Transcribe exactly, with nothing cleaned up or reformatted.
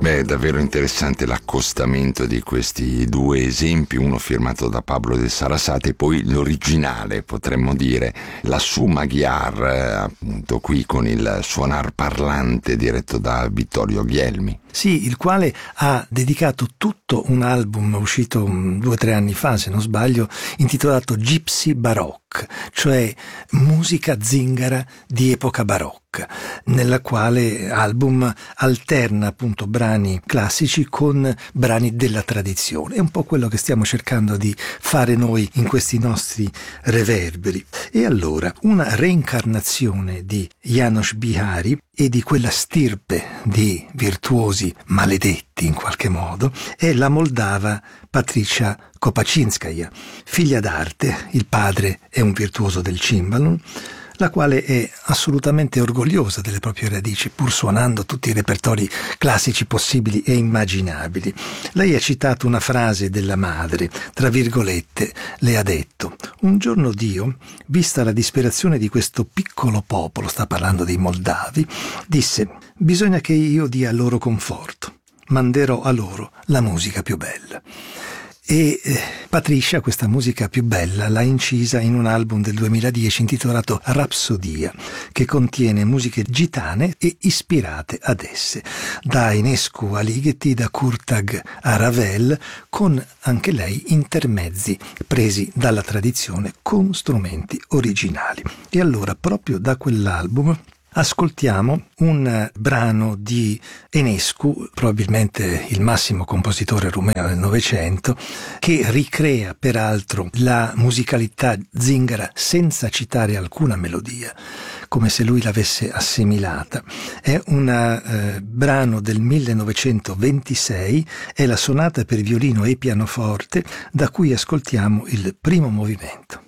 Beh, è davvero interessante l'accostamento di questi due esempi, uno firmato da Pablo de Sarasate e poi l'originale, potremmo dire, la Su Magyar, appunto qui con il suonar parlante diretto da Vittorio Ghielmi. Sì, il quale ha dedicato tutto un album uscito due o tre anni fa, se non sbaglio, intitolato Gypsy Baroque, cioè musica zingara di epoca barocca, nella quale album alterna appunto brani classici con brani della tradizione. È un po' quello che stiamo cercando di fare noi in questi nostri reverberi. E allora, una reincarnazione di János Bihari e di quella stirpe di virtuosi maledetti in qualche modo è la moldava Patricia Kopachinskaya, figlia d'arte. Il padre è un virtuoso del cimbalom, la quale è assolutamente orgogliosa delle proprie radici, pur suonando tutti i repertori classici possibili e immaginabili. Lei ha citato una frase della madre, tra virgolette, le ha detto: un giorno Dio, vista la disperazione di questo piccolo popolo, sta parlando dei moldavi, disse: bisogna che io dia loro conforto, manderò a loro la musica più bella. E eh, Patricia questa musica più bella l'ha incisa in un album del duemiladieci intitolato Rapsodia, che contiene musiche gitane e ispirate ad esse, da Enescu a Ligeti, da Kurtag a Ravel, con anche lei intermezzi presi dalla tradizione con strumenti originali. E allora proprio da quell'album ascoltiamo un brano di Enescu, probabilmente il massimo compositore rumeno del Novecento, che ricrea peraltro la musicalità zingara senza citare alcuna melodia, come se lui l'avesse assimilata. È un eh, brano del millenovecentoventisei, è la sonata per violino e pianoforte, da cui ascoltiamo il primo movimento.